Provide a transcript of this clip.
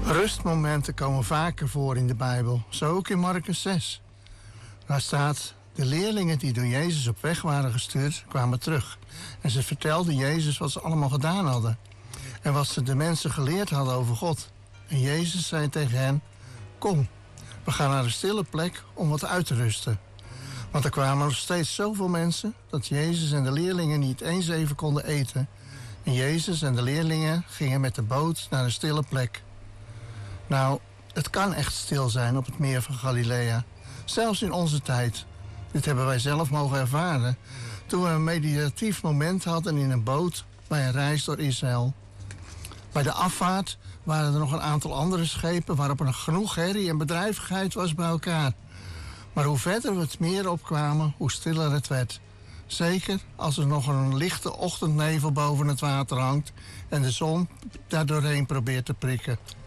Rustmomenten komen vaker voor in de Bijbel, zo ook in Marcus 6. Daar staat: de leerlingen die door Jezus op weg waren gestuurd, kwamen terug. En ze vertelden Jezus wat ze allemaal gedaan hadden. En wat ze de mensen geleerd hadden over God. En Jezus zei tegen hen: kom, we gaan naar een stille plek om wat uit te rusten. Want er kwamen nog steeds zoveel mensen dat Jezus en de leerlingen niet eens even konden eten. En Jezus en de leerlingen gingen met de boot naar een stille plek. Nou, het kan echt stil zijn op het meer van Galilea. Zelfs in onze tijd. Dit hebben wij zelf mogen ervaren toen we een meditatief moment hadden in een boot bij een reis door Israël. Bij de afvaart waren er nog een aantal andere schepen waarop er genoeg herrie en bedrijvigheid was bij elkaar. Maar hoe verder we het meer opkwamen, hoe stiller het werd. Zeker als er nog een lichte ochtendnevel boven het water hangt en de zon daar doorheen probeert te prikken.